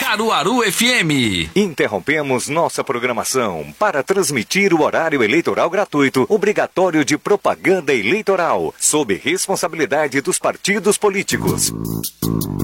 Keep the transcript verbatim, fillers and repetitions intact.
Caruaru F M. Interrompemos nossa programação para transmitir o horário eleitoral gratuito, obrigatório de propaganda eleitoral, sob responsabilidade dos partidos políticos.